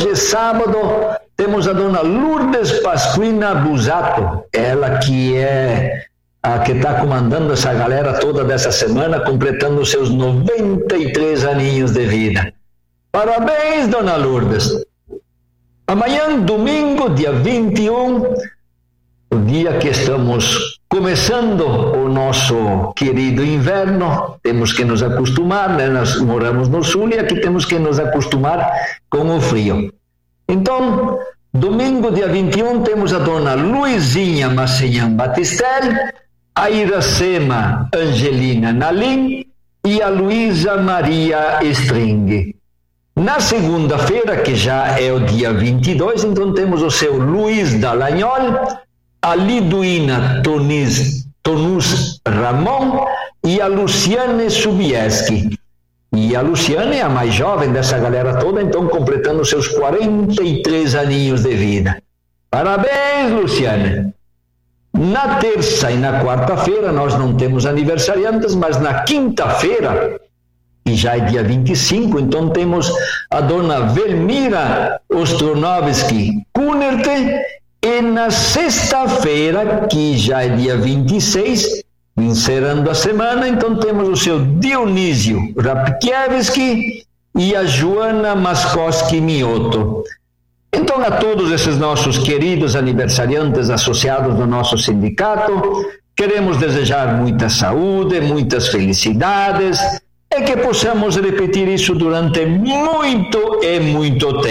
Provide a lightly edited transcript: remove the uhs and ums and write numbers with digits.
hoje, sábado, temos a dona Lourdes Pasquina Busato, ela que é a que está comandando essa galera toda dessa semana, completando seus 93 aninhos de vida. Parabéns, dona Lourdes. Amanhã, domingo, dia 21, o dia que estamos começando o nosso querido inverno, temos que nos acostumar, né? Nós moramos no sul e aqui temos que nos acostumar com o frio. Então, domingo, dia 21, temos a dona Luizinha Massinham Batistel, a Iracema Angelina Nalim e a Luísa Maria String. Na segunda-feira, que já é o dia 22, então temos o seu Luiz Dallagnol, a Liduína Tonus Ramon e a Luciane Subieski. E a Luciane é a mais jovem dessa galera toda, então completando seus 43 aninhos de vida. Parabéns, Luciane! Na terça e na quarta-feira nós não temos aniversariantes, mas na quinta-feira, que já é dia 25, então temos a dona Velmira Ostronovski Kunerte, e na sexta-feira, que já é dia 26, encerrando a semana, então temos o seu Dionísio Rapkiewski e a Joana Maskowski Mioto. Então, a todos esses nossos queridos aniversariantes associados do nosso sindicato, queremos desejar muita saúde, muitas felicidades e que possamos repetir isso durante muito e muito tempo.